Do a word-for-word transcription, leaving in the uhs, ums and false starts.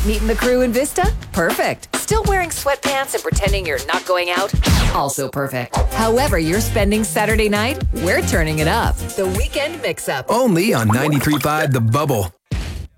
Meeting the crew in Vista? Perfect. Still wearing sweatpants and pretending you're not going out? Also perfect. However you're spending Saturday night, we're turning it up. The Weekend Mix-Up. Only on ninety-three point five The Bubble.